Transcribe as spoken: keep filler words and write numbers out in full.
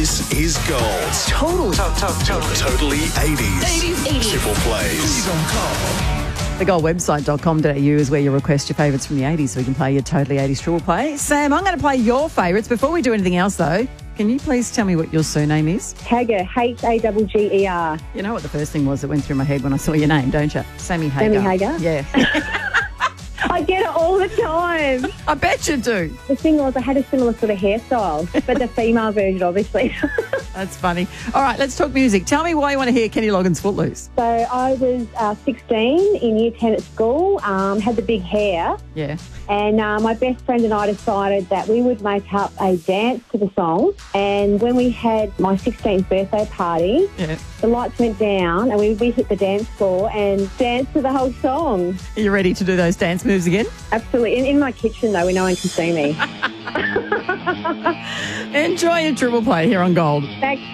This is Gold. Totally. Totally eighties. eighties, eighties. Triple plays. The gold website dot com dot a u is where you request your favourites from the eighties so we can play your Totally eighties triple play. Sam, I'm going to play your favourites. Before we do anything else, though, can you please tell me what your surname is? Hager, H A G G E R. You know what the first thing was that went through my head when I saw your name, don't you? Sammy Hager. Sammy Hager? Yeah. I get it all the time. I bet you do. The thing was, I had a similar sort of hairstyle, but the female version, obviously. That's funny. All right, let's talk music. Tell me why you want to hear Kenny Loggins' Footloose. So I was uh, sixteen in year ten at school, um, had the big hair, Yeah. and uh, my best friend and I decided that we would make up a dance to the song. And when we had my sixteenth birthday party, Yeah. the lights went down and we, we hit the dance floor and danced to the whole song. Are you ready to do those dance moves again? Absolutely. In, in my kitchen, though, where no one can see me. Enjoy your triple play here on Gold. Thanks.